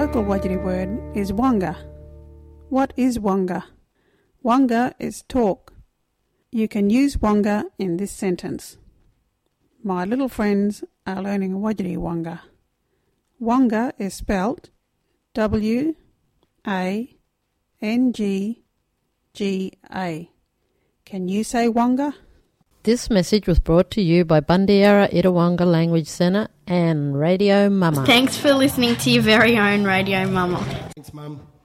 local Wajiri word is wanga. What is wanga? Wanga is talk. You can use wanga in this sentence. My little friends are learning Wajiri wanga. Wanga is spelt W-A-N-G-G-A. Can you say wanga? This message was brought to you by Bundiera Itawanga Language Centre and Radio Mama. Thanks for listening to your very own Radio Mama. Thanks, Mum.